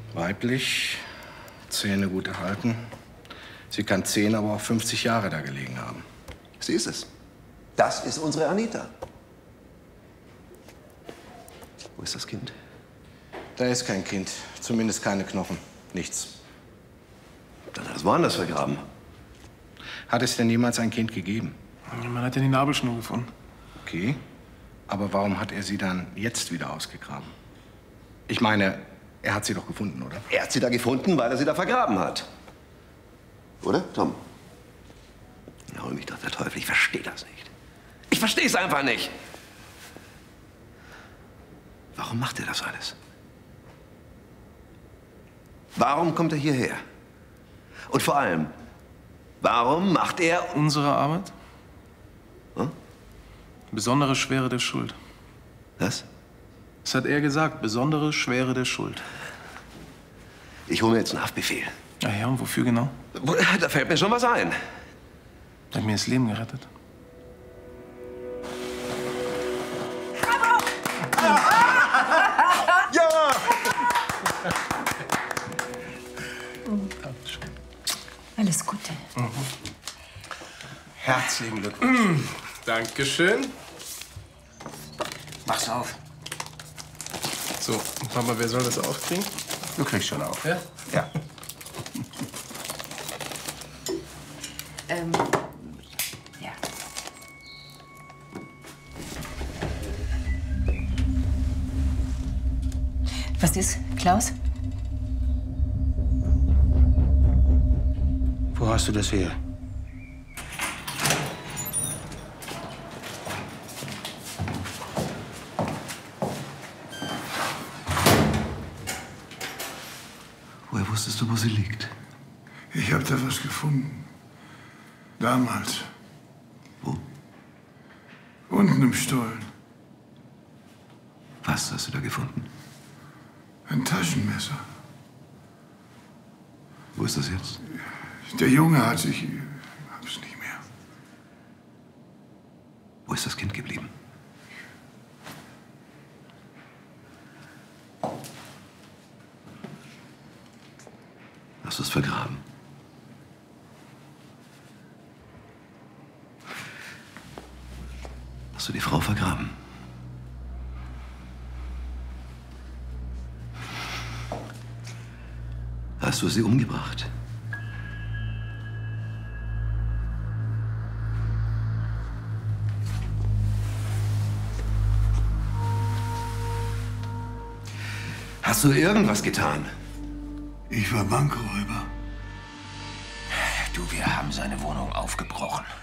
Weiblich, Zähne gut erhalten. Sie kann 10, aber auch 50 Jahre da gelegen haben. Sie ist es. Das ist unsere Anita. Wo ist das Kind? Da ist kein Kind. Zumindest keine Knochen. Nichts. Dann hat es woanders vergraben. Hat es denn jemals ein Kind gegeben? Man hat ja die Nabelschnur gefunden. Okay. Aber warum hat er sie dann jetzt wieder ausgegraben? Ich meine, er hat sie doch gefunden, oder? Er hat sie da gefunden, weil er sie da vergraben hat. Oder, Tom? Na, hol mich doch der Teufel. Ich verstehe das nicht. Ich verstehe es einfach nicht. Warum macht er das alles? Warum kommt er hierher? Und vor allem, warum macht er Unsere Arbeit? Hm? Besondere Schwere der Schuld. Was? Das hat er gesagt. Besondere Schwere der Schuld. Ich hole mir jetzt einen Haftbefehl. Ach ja, und wofür genau? Da fällt mir schon was ein. Er hat mir das Leben gerettet. Ja! Alles Gute. Herzlichen Glückwunsch. Dankeschön. Mach's auf. So, Papa, wer soll das aufkriegen? Du kriegst schon auf. Ja? Ja. Ja. Was ist, Klaus? Wo hast du das her? Woher wusstest du, wo sie liegt? Ich habe da was gefunden. Damals. Wo? Unten im Stollen. Was hast du da gefunden? Ein Taschenmesser. Wo ist das jetzt? Der Junge hat sich... Ich hab's nicht mehr. Wo ist das Kind geblieben? Hast du es vergraben? Hast du die Frau vergraben? Hast du sie umgebracht? Hast du irgendwas getan? Ich war Bankräuber. Du, wir haben seine Wohnung aufgebrochen.